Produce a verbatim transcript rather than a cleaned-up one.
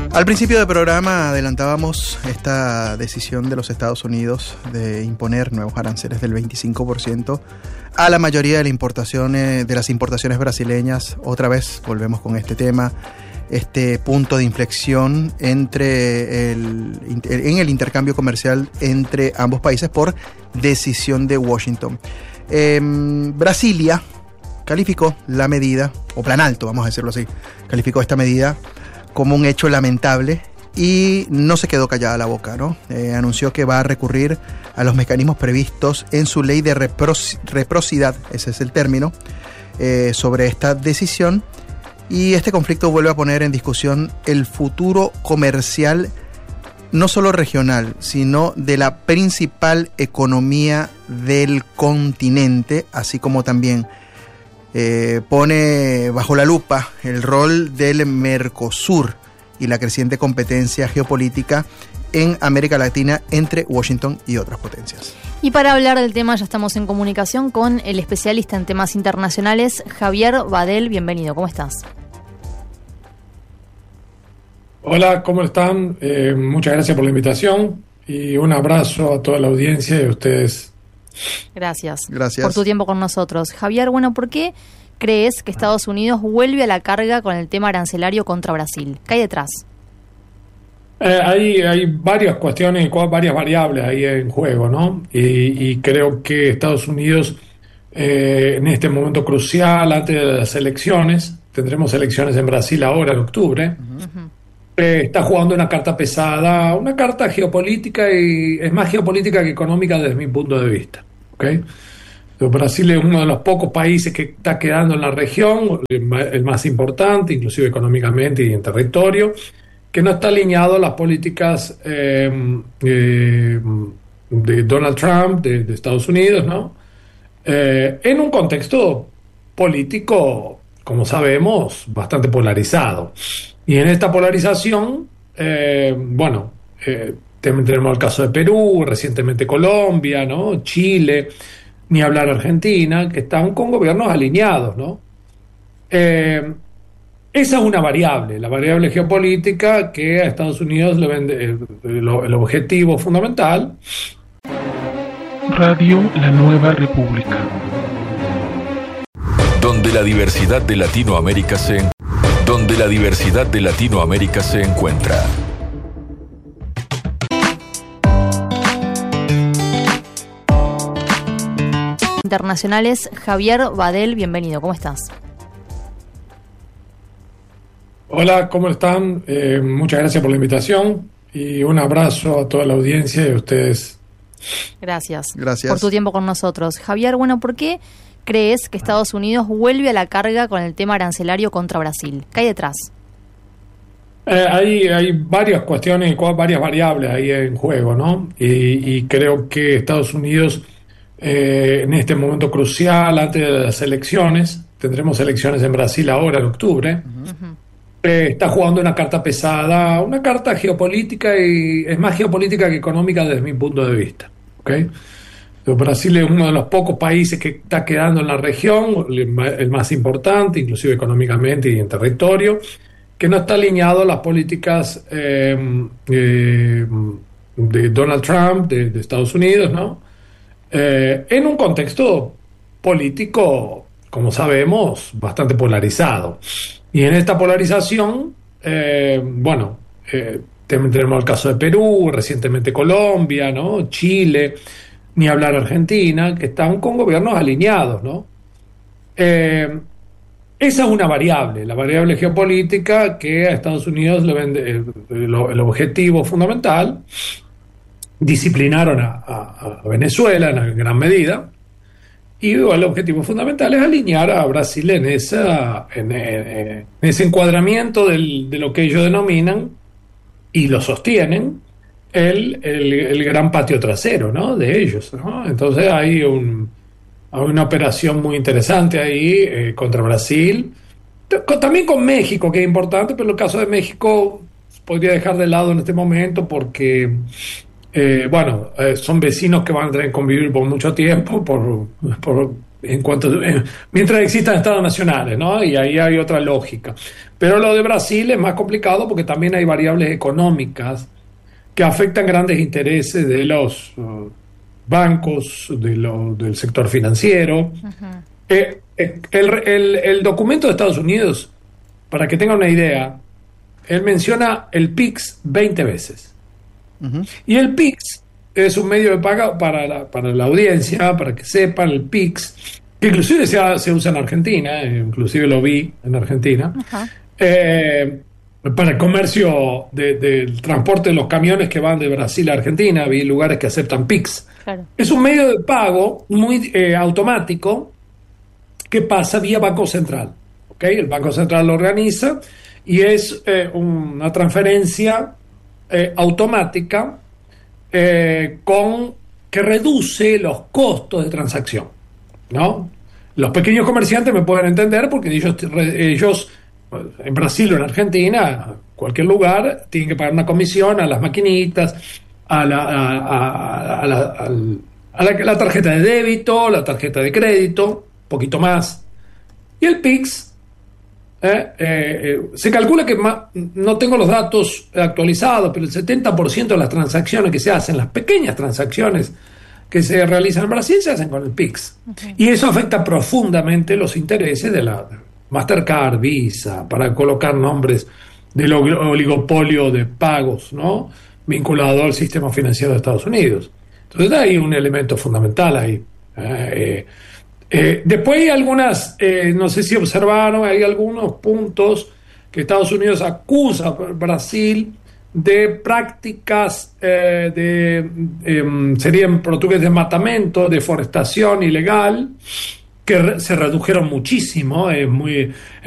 Al principio del programa adelantábamos esta decisión de los Estados Unidos de imponer nuevos aranceles del veinticinco por ciento a la mayoría de, la importaciones, de las importaciones brasileñas. Otra vez volvemos con este tema, este punto de inflexión entre el, en el intercambio comercial entre ambos países por decisión de Washington. Eh, Brasilia calificó la medida, o Plan Alto, vamos a decirlo así, calificó esta medida como un hecho lamentable y no se quedó callada la boca, ¿no? Eh, anunció que va a recurrir a los mecanismos previstos en su ley de repro- reciprocidad, ese es el término, eh, sobre esta decisión, y este conflicto vuelve a poner en discusión el futuro comercial no solo regional, sino de la principal economía del continente, así como también Eh, pone bajo la lupa el rol del Mercosur y la creciente competencia geopolítica en América Latina entre Washington y otras potencias. Y para hablar del tema ya estamos en comunicación con el especialista en temas internacionales, Javier Badel. Bienvenido, ¿cómo estás? Hola, ¿cómo están? Eh, muchas gracias por la invitación y un abrazo a toda la audiencia y a ustedes. Gracias. Gracias por tu tiempo con nosotros. Javier, bueno, ¿por qué crees que Estados Unidos vuelve a la carga con el tema arancelario contra Brasil? ¿Qué hay detrás? Eh, hay, hay varias cuestiones, varias variables ahí en juego, ¿no? Y, y creo que Estados Unidos, eh, en este momento crucial, antes de las elecciones, tendremos elecciones en Brasil ahora en octubre, uh-huh. eh, está jugando una carta pesada, una carta geopolítica, y es más geopolítica que económica desde mi punto de vista. ¿Okay? Brasil es uno de los pocos países que está quedando en la región, el más importante, inclusive económicamente y en territorio, que no está alineado a las políticas eh, eh, de Donald Trump, de, de Estados Unidos, ¿no? Eh, en un contexto político, como sabemos, bastante polarizado. Y en esta polarización, eh, bueno, eh, tenemos el caso de Perú, recientemente Colombia, ¿no? Chile, ni hablar Argentina, que están con gobiernos alineados, ¿no? Eh, esa es una variable, la variable geopolítica que a Estados Unidos le vende el, el, el objetivo fundamental. Radio La Nueva República. Donde la diversidad de Latinoamérica se donde la diversidad de Latinoamérica se encuentra. Internacionales, Javier Badel, bienvenido, ¿cómo estás? Hola, ¿cómo están? Eh, muchas gracias por la invitación y un abrazo a toda la audiencia y a ustedes. Gracias. Gracias por tu tiempo con nosotros. Javier, bueno, ¿por qué crees que Estados Unidos vuelve a la carga con el tema arancelario contra Brasil? ¿Qué hay detrás? Eh, hay, hay varias cuestiones, varias variables ahí en juego, ¿no? Y, y creo que Estados Unidos, eh, en este momento crucial, antes de las elecciones, tendremos elecciones en Brasil ahora en octubre, uh-huh. eh, está jugando una carta pesada, una carta geopolítica, y es más geopolítica que económica desde mi punto de vista. ¿Okay? Brasil es uno de los pocos países que está quedando en la región, el más importante, inclusive económicamente y en territorio, que no está alineado a las políticas eh, eh, de Donald Trump, de, de Estados Unidos, ¿no? Eh, en un contexto político, como sabemos, bastante polarizado. Y en esta polarización, eh, bueno, eh, tenemos el caso de Perú, recientemente Colombia, ¿no? Chile, ni hablar Argentina, que están con gobiernos alineados, ¿no? Eh, esa es una variable, la variable geopolítica que a Estados Unidos le vende el, el, el objetivo fundamental. Disciplinaron a, a, a Venezuela en gran medida, y el objetivo fundamental es alinear a Brasil en, esa, en, en, en ese encuadramiento del, de lo que ellos denominan, y lo sostienen, el, el, el gran patio trasero, ¿no? De ellos, ¿no? Entonces hay, un, hay una operación muy interesante ahí eh, contra Brasil, también con México, que es importante, pero el caso de México podría dejar de lado en este momento porque Eh, bueno, eh, son vecinos que van a tener que convivir por mucho tiempo por, por en cuanto eh, mientras existan estados nacionales, ¿no? Y ahí hay otra lógica. Pero lo de Brasil es más complicado porque también hay variables económicas que afectan grandes intereses de los uh, bancos, de lo, del sector financiero. Uh-huh. Eh, eh, el, el, el documento de Estados Unidos, para que tengan una idea, él menciona el P I X veinte veces. Uh-huh. Y el P I X es un medio de pago para la, para la audiencia, para que sepan, el P I X, que inclusive se, se usa en Argentina, inclusive lo vi en Argentina, uh-huh. eh, para el comercio de, del transporte de los camiones que van de Brasil a Argentina, vi lugares que aceptan P I X. Claro. Es un medio de pago muy eh, automático que pasa vía Banco Central. ¿Okay? El Banco Central lo organiza y es eh, una transferencia eh, automática eh, con que reduce los costos de transacción, ¿no? Los pequeños comerciantes me pueden entender porque ellos, ellos en Brasil o en Argentina, cualquier lugar, tienen que pagar una comisión a las maquinitas, a la, a, a, a la, a la, la tarjeta de débito, la tarjeta de crédito, un poquito más. Y el P I X Eh, eh, se calcula que ma- no tengo los datos actualizados, pero el setenta por ciento de las transacciones que se hacen, las pequeñas transacciones que se realizan en Brasil, se hacen con el P I X. Okay. Y eso afecta profundamente los intereses de la Mastercard, Visa, para colocar nombres del oligopolio de pagos, ¿no?, vinculado al sistema financiero de Estados Unidos. Entonces hay un elemento fundamental ahí. Eh, Eh, después hay algunas, eh, no sé si observaron, hay algunos puntos que Estados Unidos acusa a Brasil de prácticas eh, de, eh, sería en portugués, desmatamento, deforestación ilegal, que re- se redujeron muchísimo. Es muy,